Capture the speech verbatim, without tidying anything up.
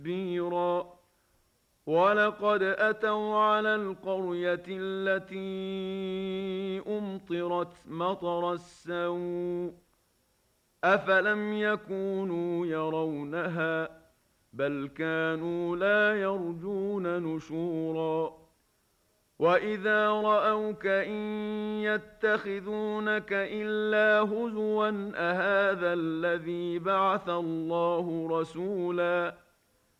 تدبيرا ولقد أتوا على القرية التي أمطرت مطر السوء أفلم يكونوا يرونها بل كانوا لا يرجون نشورا وإذا رأوك إن يتخذونك إلا هزوا أهذا الذي بعث الله رسولا